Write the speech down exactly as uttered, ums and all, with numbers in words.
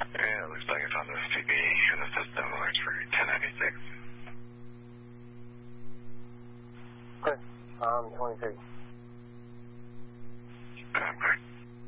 Yeah, it looks like I found the S T B in the system. It works for ten ninety-six. Okay. Um, twenty-six. Okay.